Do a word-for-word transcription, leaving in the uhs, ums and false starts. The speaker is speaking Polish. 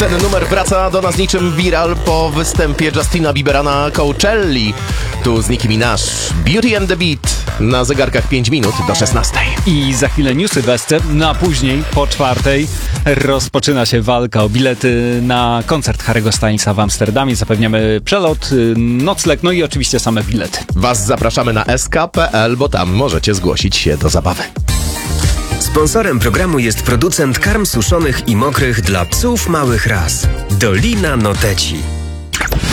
Ten numer wraca do nas niczym viral po występie Justina Biebera na Coachelli. Tu z Nicki Minaj, Beauty and the Beat. Na zegarkach pięć minut do szesnastej. I za chwilę newsy Wesce, no a później, po czwartej, rozpoczyna się walka o bilety na koncert Harry'ego Stylesa w Amsterdamie. Zapewniamy przelot, nocleg, no i oczywiście same bilety. Was zapraszamy na s k kropka p l, bo tam możecie zgłosić się do zabawy. Sponsorem programu jest producent karm suszonych i mokrych dla psów małych ras. Dolina Noteci.